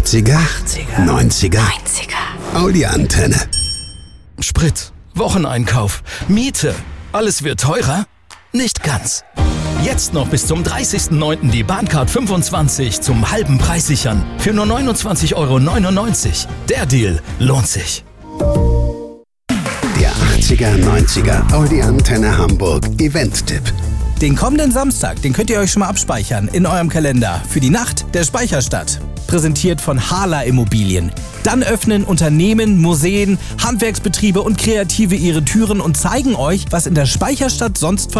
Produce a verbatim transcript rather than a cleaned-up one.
achtziger, achtziger, neunziger, neunziger. Audi-Antenne. Sprit, Wocheneinkauf, Miete. Alles wird teurer? Nicht ganz. Jetzt noch bis zum dreißigsten neunten die Bahncard fünfundzwanzig zum halben Preis sichern. Für nur neunundzwanzig Euro neunundneunzig. Der Deal lohnt sich. Der achtziger, neunziger Audi-Antenne Hamburg Event-Tipp. Den kommenden Samstag, den könnt ihr euch schon mal abspeichern in eurem Kalender für die Nacht der Speicherstadt. Präsentiert von Hala Immobilien. Dann öffnen Unternehmen, Museen, Handwerksbetriebe und Kreative ihre Türen und zeigen euch, was in der Speicherstadt sonst